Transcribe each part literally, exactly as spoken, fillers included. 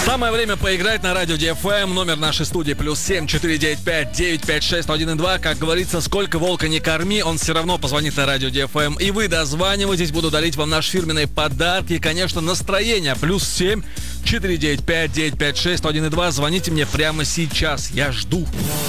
Самое время поиграть на радио ди эф эм. Номер нашей студии плюс семь четыре девять пять девять пять шесть один и два. Как говорится, сколько волка не корми, он все равно позвонит на радио ди эф эм. И вы дозваниваетесь, буду дарить вам наши фирменные подарки и, конечно, настроение. Плюс семь четыре девять пять девять пять шесть один и два. Звоните мне прямо сейчас, я жду.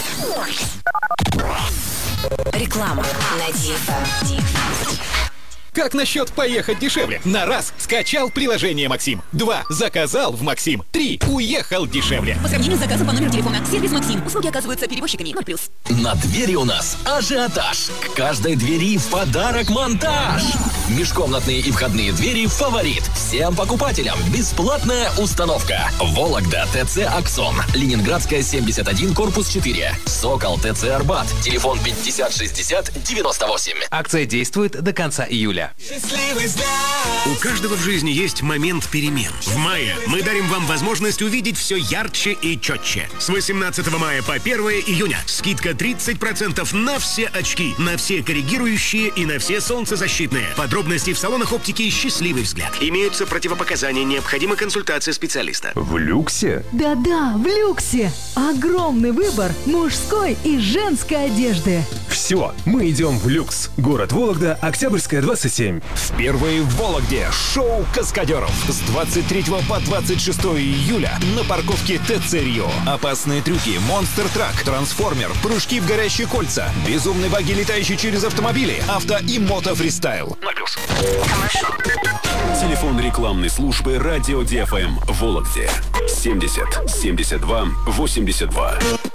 Реклама на ди эф эм. Как насчет поехать дешевле? На раз скачал приложение Максим. Два заказал в Максим. Три уехал дешевле. По сравнению с заказом по номеру телефона. Сервис Максим. Услуги оказываются перевозчиками. ноль плюс. На двери у нас ажиотаж. К каждой двери в подарок монтаж. Межкомнатные и входные двери «Фаворит». Всем покупателям бесплатная установка. Вологда, ТЦ «Аксон». Ленинградская, семьдесят один, корпус четыре. Сокол, ТЦ «Арбат». Телефон пятьдесят шестьдесят девяносто восемь. Акция действует до конца июля. У каждого в жизни есть момент перемен. В мае мы дарим вам возможность увидеть все ярче и четче. С восемнадцатого мая по первое июня скидка тридцать процентов на все очки, на все коррегирующие и на все солнцезащитные. Подробности в салонах оптики «Счастливый взгляд». Имеются противопоказания, необходима консультация специалиста. В люксе? Да-да, в люксе. Огромный выбор мужской и женской одежды. Все, мы идем в люкс. Город Вологда, Октябрьская, двадцать семь. Впервые в Вологде шоу каскадеров. С двадцать третьего по двадцать шестое июля на парковке ТЦ Рио. Опасные трюки, монстр-трак, трансформер, прыжки в горящие кольца, безумные баги, летающие через автомобили, авто и мото-фристайл. Телефон рекламной службы радио ди эф эм в Вологде. семьдесят семьдесят два восемьдесят два.